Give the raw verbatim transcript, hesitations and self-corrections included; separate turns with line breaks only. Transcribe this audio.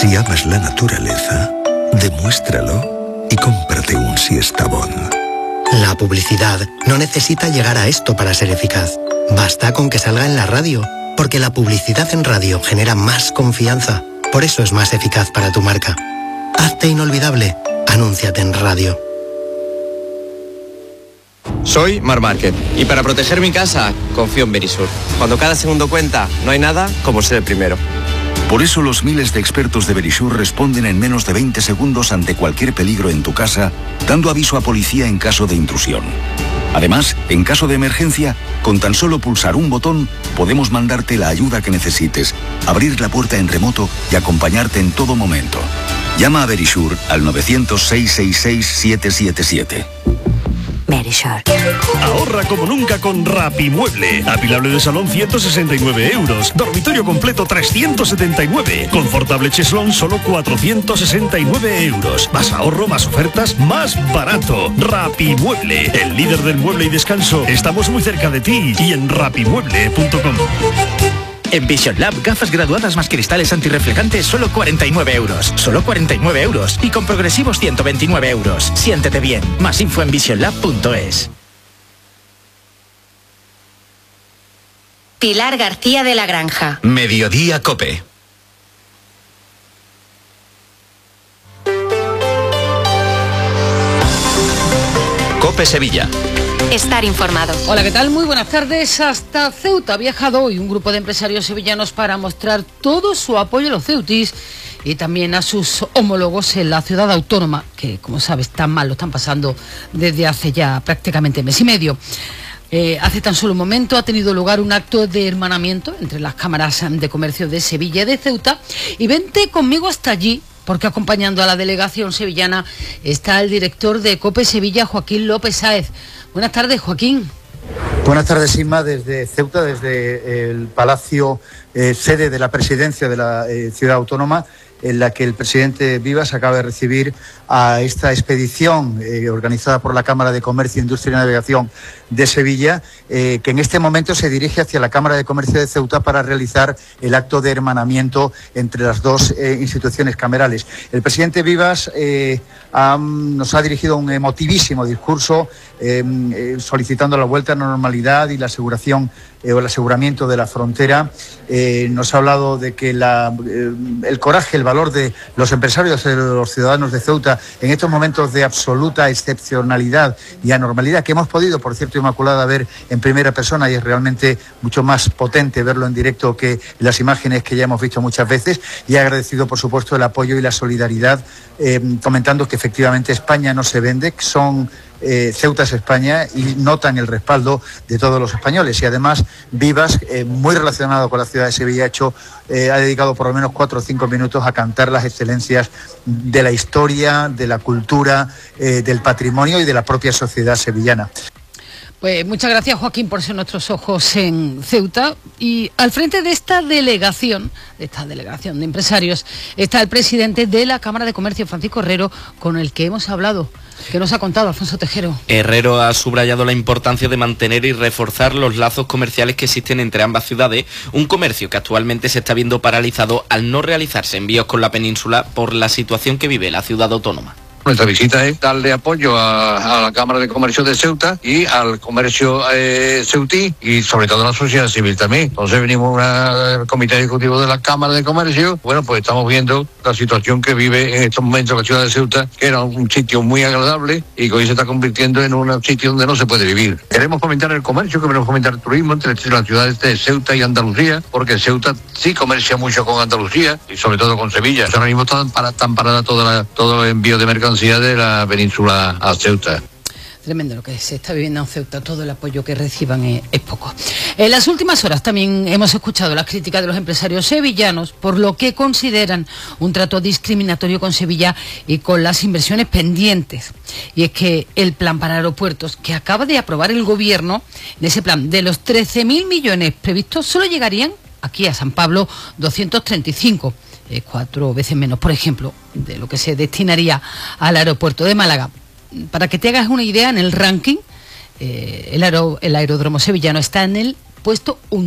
Si amas la naturaleza, demuéstralo y cómprate un Siestabón.
La publicidad no necesita llegar a esto para ser eficaz. Basta con que salga en la radio, porque la publicidad en radio genera más confianza. Por eso es más eficaz para tu marca. Hazte inolvidable. Anúnciate en radio.
Soy Mar Márquez y para proteger mi casa confío en Verisur. Cuando cada segundo cuenta, no hay nada como ser el primero.
Por eso los miles de expertos de Verisur responden en menos de veinte segundos ante cualquier peligro en tu casa, dando aviso a policía en caso de intrusión. Además, en caso de emergencia, con tan solo pulsar un botón, podemos mandarte la ayuda que necesites, abrir la puerta en remoto y acompañarte en todo momento. Llama a Verisur al novecientos, seiscientos sesenta y seis, setecientos setenta y siete.
Verisur.
Ahorra como nunca con Rapimueble. Apilable de salón ciento sesenta y nueve euros. Dormitorio completo trescientos setenta y nueve. Confortable cheslón solo cuatrocientos sesenta y nueve euros. Más ahorro, más ofertas, más barato. Rapimueble, el líder del mueble y descanso. Estamos muy cerca de ti y en rapimueble punto com.
En Vision Lab, gafas graduadas más cristales antirreflejantes, solo cuarenta y nueve euros. Solo cuarenta y nueve euros. Y con progresivos ciento veintinueve euros. Siéntete bien. Más info en vision lab punto es.
Pilar García de la Granja.
Mediodía Cope. Cope Sevilla.
Estar informado.
Hola, ¿qué tal? Muy buenas tardes. Hasta Ceuta ha viajado hoy un grupo de empresarios sevillanos para mostrar todo su apoyo a los ceutis y también a sus homólogos en la ciudad autónoma, que, como sabes, tan mal lo están pasando desde hace ya prácticamente mes y medio. Eh, hace tan solo un momento ha tenido lugar un acto de hermanamiento entre las cámaras de comercio de Sevilla y de Ceuta, y vente conmigo hasta allí, porque acompañando a la delegación sevillana está el director de COPE Sevilla, Joaquín López Sáez. Buenas tardes, Joaquín.
Buenas tardes, Inma, desde Ceuta, desde el Palacio, eh, sede de la presidencia de la eh, ciudad autónoma, en la que el presidente Vivas acaba de recibir a esta expedición eh, organizada por la Cámara de Comercio, Industria y Navegación de Sevilla, eh, que en este momento se dirige hacia la Cámara de Comercio de Ceuta para realizar el acto de hermanamiento entre las dos eh, instituciones camerales. El presidente Vivas eh, ha, nos ha dirigido un emotivísimo discurso eh, eh, solicitando la vuelta a la normalidad y la aseguración eh, o el aseguramiento de la frontera. Eh, nos ha hablado de que la, eh, el coraje, el valor de los empresarios, de los ciudadanos de Ceuta en estos momentos de absoluta excepcionalidad y anormalidad que hemos podido, por cierto, Inmaculada, ver en primera persona, y es realmente mucho más potente verlo en directo que las imágenes que ya hemos visto muchas veces, y ha agradecido, por supuesto, el apoyo y la solidaridad, eh, comentando que efectivamente España no se vende, que son Eh, Ceuta es España, y notan el respaldo de todos los españoles. Y además Vivas, eh, muy relacionado con la ciudad de Sevilla, ha hecho, eh, ha dedicado por lo menos cuatro o cinco minutos a cantar las excelencias de la historia, de la cultura, eh, del patrimonio y de la propia sociedad sevillana.
Pues muchas gracias, Joaquín, por ser nuestros ojos en Ceuta. Y al frente de esta delegación, de esta delegación de empresarios, está el presidente de la Cámara de Comercio, Francisco Herrero, con el que hemos hablado. ¿Qué nos ha contado Alfonso Tejero?
Herrero ha subrayado la importancia de mantener y reforzar los lazos comerciales que existen entre ambas ciudades, un comercio que actualmente se está viendo paralizado al no realizarse envíos con la península por la situación que vive la ciudad autónoma.
Nuestra visita es darle apoyo a, a la Cámara de Comercio de Ceuta y al comercio eh, ceutí, y sobre todo a la sociedad civil también. Entonces venimos al comité ejecutivo de la Cámara de Comercio. Bueno, pues estamos viendo la situación que vive en estos momentos la ciudad de Ceuta, que era un sitio muy agradable y que hoy se está convirtiendo en un sitio donde no se puede vivir. Queremos fomentar el comercio, queremos fomentar el turismo entre las ciudades de Ceuta y Andalucía, porque Ceuta sí comercia mucho con Andalucía y sobre todo con Sevilla. Ahora mismo están para, están parada toda la, todo el envío de mercancías de la península a Ceuta.
Tremendo lo que se está viviendo en Ceuta, todo el apoyo que reciban es, es poco. En las últimas horas también hemos escuchado las críticas de los empresarios sevillanos por lo que consideran un trato discriminatorio con Sevilla y con las inversiones pendientes. Y es que el plan para aeropuertos que acaba de aprobar el gobierno, en ese plan de los trece mil millones previstos, solo llegarían aquí a San Pablo doscientos treinta y cinco. Eh, cuatro veces menos, por ejemplo, de lo que se destinaría al aeropuerto de Málaga. Para que te hagas una idea, en el ranking, eh, el, aero, el aeródromo sevillano está en el puesto uno.